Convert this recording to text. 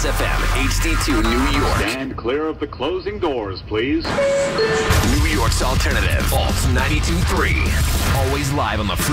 Plus FM, HD2 New York. Stand clear of the closing doors, please. New York's alternative, Alt 92.3. Always live on the free